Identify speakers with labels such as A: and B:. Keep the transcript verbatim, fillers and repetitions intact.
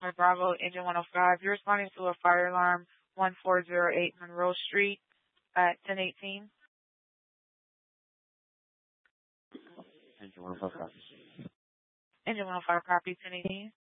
A: or Bravo, Engine one oh five. You're responding to a fire alarm one four zero eight Monroe Street at ten eighteen.
B: Engine one oh five copy.
A: Engine one oh five copy, ten eighteen.